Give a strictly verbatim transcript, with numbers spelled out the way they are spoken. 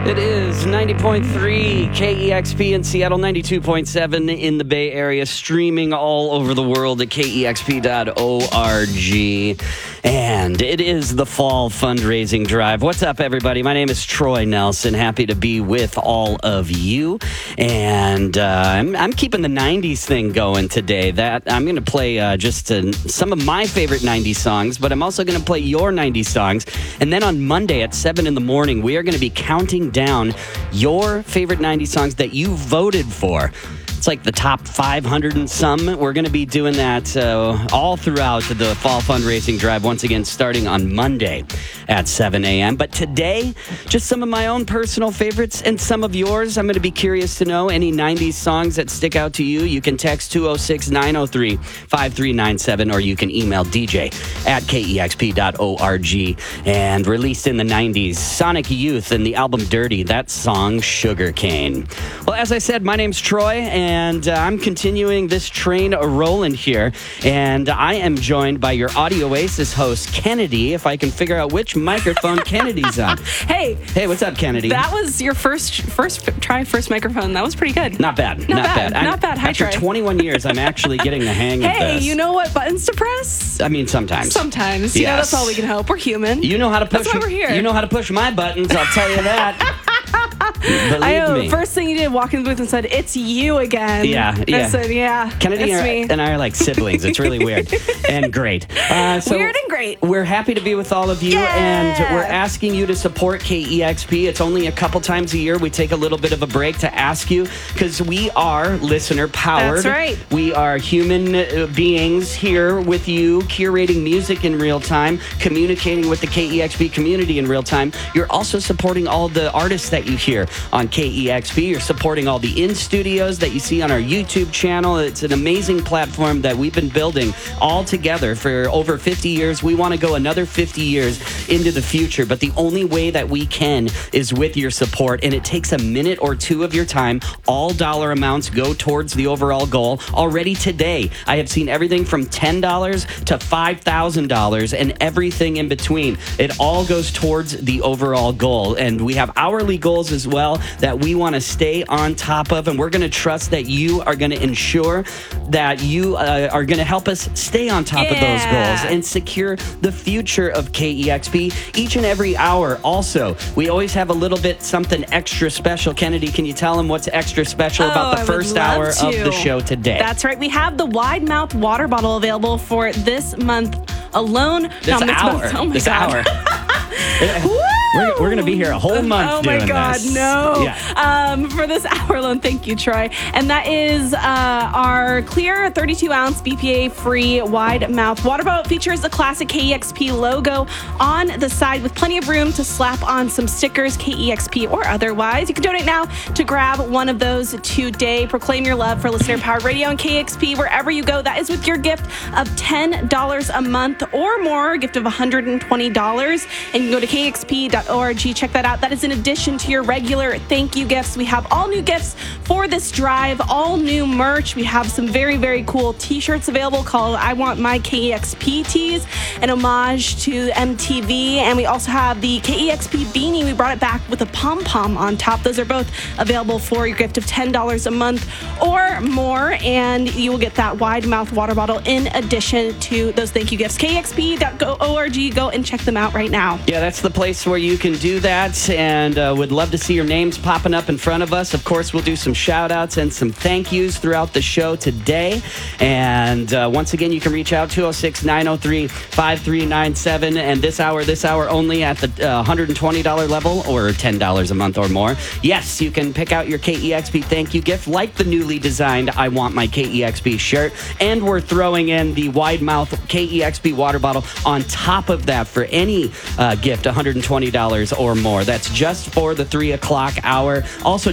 It is ninety point three K E X P in Seattle, ninety-two point seven in the Bay Area, streaming all over the world at K E X P dot org. And it is the fall fundraising drive. What's up, everybody? My name is Troy Nelson. Happy to be with all of you. And uh, I'm, I'm keeping the nineties thing going today. That I'm going to play uh, just uh, some of my favorite nineties songs, but I'm also going to play your nineties songs. And then on Monday at seven in the morning, we are going to be counting down your favorite nineties songs that you voted for. It's like the top five hundred and some. We're going to be doing that uh, all throughout the fall fundraising drive, once again, starting on Monday at seven a.m. But today, just some of my own personal favorites and some of yours. I'm going to be curious to know any nineties songs that stick out to you. You can text two oh six, nine oh three, five three nine seven, or you can email D J at K E X P dot org. And released in the nineties, Sonic Youth and the album Dirty, that song Sugarcane. Well, as I said, my name's Troy, and And uh, I'm continuing this train rolling here. And I am joined by your Audio Oasis host, Kennedy, if I can figure out which microphone Kennedy's on. Hey. Hey, what's up, Kennedy? That was your first first try, first microphone. That was pretty good. Not bad. Not, not bad. bad. Not bad. Hi, After Troy. twenty-one years, I'm actually getting the hang of Hey, this. you know what buttons to press? I mean, sometimes. Sometimes. You Yes. know, that's all we can hope. We're human. You know how to push. That's why we're here. You know how to push my buttons, I'll tell you that. Believe I know. me. First thing you did, walk in the booth and said, "It's you again." Yeah, I yeah. said, "Yeah, Kennedy it's are, me." and I are like siblings. It's really weird and great. Uh, so Weird and great. We're happy to be with all of you, Yeah. and we're asking you to support K E X P. It's only a couple times a year we take a little bit of a break to ask you, because we are listener powered. That's right. We are human uh, beings here with you, curating music in real time, communicating with the K E X P community in real time. You're also supporting all the artists that you hear on K E X P. You're supporting all the in-studios that you see on our YouTube channel. It's an amazing platform that we've been building all together for over fifty years. We want to go another fifty years into the future, but the only way that we can is with your support, and it takes a minute or two of your time. All dollar amounts go towards the overall goal. Already today, I have seen everything from ten dollars to five thousand dollars and everything in between. It all goes towards the overall goal, and we have hourly goals as well that we want to stay on top of, and we're going to trust that you are going to ensure that you uh, are going to help us stay on top Yeah. of those goals and secure the future of K E X P each and every hour. Also, we always have a little bit something extra special. Kennedy, can you tell them what's extra special Oh, about the I would first love hour to. of the show today? That's right. We have the wide mouth water bottle available for this month alone. This no, next hour. month. Oh my this God. hour. We're, we're going to be here a whole month Oh doing my God, this. no. Yeah. Um, for this hour alone, thank you, Troy. And that is uh, our clear thirty-two ounce B P A-free wide mouth water bottle. It features the classic K E X P logo on the side with plenty of room to slap on some stickers, K E X P or otherwise. You can donate now to grab one of those today. Proclaim your love for listener powered radio and K E X P wherever you go. That is with your gift of ten dollars a month or more, a gift of one hundred twenty dollars. And you can go to K E X P dot org. Check that out. That is in addition to your regular thank you gifts. We have all new gifts for this drive, all new merch. We have some very, very cool t-shirts available called I Want My K E X P Tees, an homage to M T V. And we also have the K E X P beanie. We brought it back with a pom-pom on top. Those are both available for your gift of ten dollars a month or more. And you will get that wide mouth water bottle in addition to those thank you gifts. K E X P dot org. Go and check them out right now. Yeah, that's the place where you can do that, and uh, would love to see your names popping up in front of us. Of course, we'll do some shout outs and some thank yous throughout the show today. And uh, once again, you can reach out two oh six, nine oh three, five three nine seven. And this hour, this hour only at the uh, one hundred twenty dollars level or ten dollars a month or more. Yes, you can pick out your K E X P thank you gift, like the newly designed I Want My K E X P shirt. And we're throwing in the wide mouth K E X P water bottle on top of that for any uh, gift, one hundred twenty dollars or more. That's just for the three o'clock hour. Also,